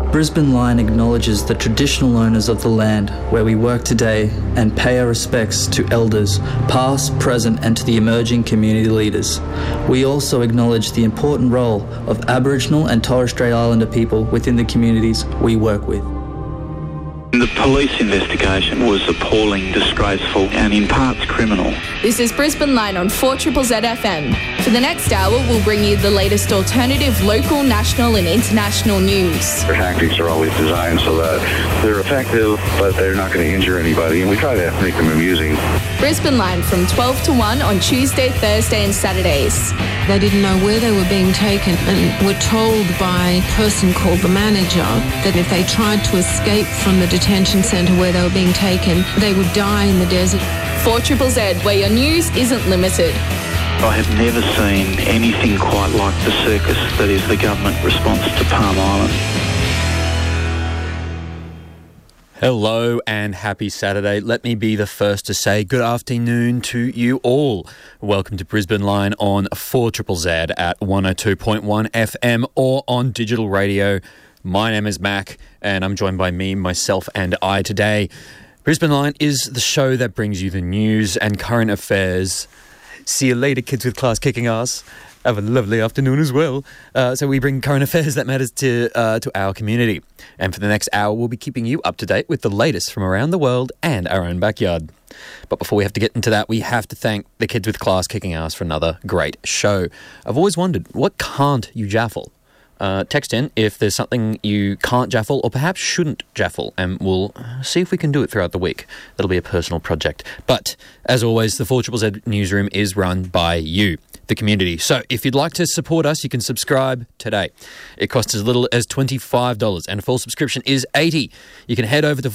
Brisbane Line acknowledges the traditional owners of the land where we work today and pay our respects to elders, past, present and to the emerging community leaders. We also acknowledge the important role of Aboriginal and Torres Strait Islander people within the communities we work with. The police investigation was appalling, disgraceful and in parts criminal. This is Brisbane Line on 4ZZZ FM. For the next hour, we'll bring you the latest alternative, local, national and international news. Their tactics are always designed so that they're effective, but they're not going to injure anybody, and we try to make them amusing. Brisbane Line from 12 to 1 on Tuesday, Thursday and Saturdays. They didn't know where they were being taken and were told by a person called the manager that if they tried to escape from the detention centre where they were being taken, they would die in the desert. 4ZZZ, where your news isn't limited. I have never seen anything quite like the circus that is the government response to Palm Island. Hello and happy Saturday. Let me be the first to say good afternoon to you all. Welcome to Brisbane Line on 4ZZZ at 102.1 FM or on digital radio. My name is Mac and I'm joined by me, myself and I today. Brisbane Line is the show that brings you the news and current affairs. See you later, kids with class kicking ass. Have a lovely afternoon as well. So we bring current affairs that matters to our community. And for the next hour, we'll be keeping you up to date with the latest from around the world and our own backyard. But before we have to get into that, we have to thank the kids with class kicking ass for another great show. I've always wondered, what can't you jaffle? Text in if there's something you can't jaffle or perhaps shouldn't jaffle, and we'll see if we can do it throughout the week. That'll be a personal project. But, as always, the 4ZZZ newsroom is run by you, the community. So, if you'd like to support us, you can subscribe today. It costs as little as $25 and a full subscription is $80. You can head over to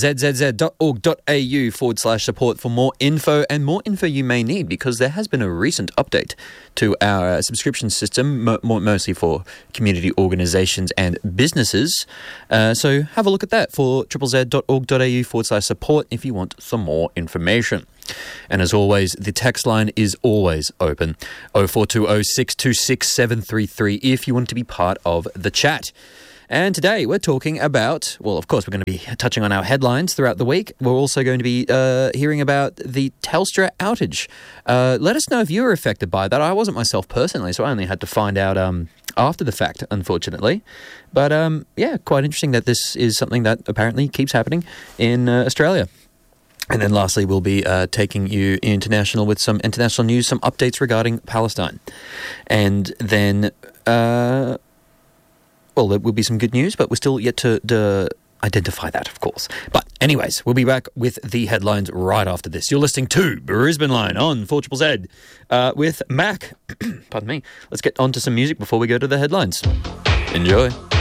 4ZZZ.org.au/support for more info and more info you may need, because there has been a recent update to our subscription system, mostly for community organisations and businesses. So have a look at that for ZZZ.org.au/support if you want some more information. And as always, the text line is always open, 0420 626 733 if you want to be part of the chat. And today we're talking about, well, of course, we're going to be touching on our headlines throughout the week. We're also going to be hearing about the Telstra outage. Let us know if you were affected by that. I wasn't myself personally, so I only had to find out after the fact, unfortunately. But, yeah, quite interesting that this is something that apparently keeps happening in Australia. And then lastly, we'll be taking you international with some international news, some updates regarding Palestine. And then... well, there will be some good news, but we're still yet to identify that, of course. But anyways, we'll be back with the headlines right after this. You're listening to Brisbane Line on 4ZZZ with Mac. Pardon me. Let's get on to some music before we go to the headlines. Enjoy.